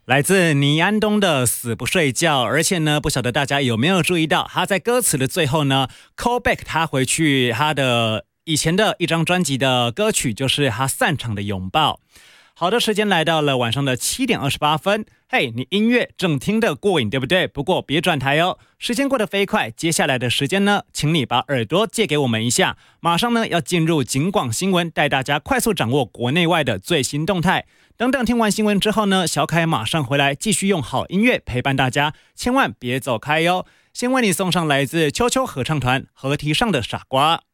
来自倪安东的死不睡觉，而且呢，不晓得大家有没有注意到，他在歌词的最后呢 call back 他回去他的以前的一张专辑的歌曲，就是他散场的拥抱。好的，时间来到了晚上的7点28分。嘿，你音乐正听得过瘾，对不对？不过别转台哦，时间过得飞快。接下来的时间呢，请你把耳朵借给我们一下。马上呢要进入警广新闻，带大家快速掌握国内外的最新动态。等等听完新闻之后呢，小凯马上回来继续用好音乐陪伴大家，千万别走开哟。先为你送上来自秋秋合唱团《河堤上的傻瓜》。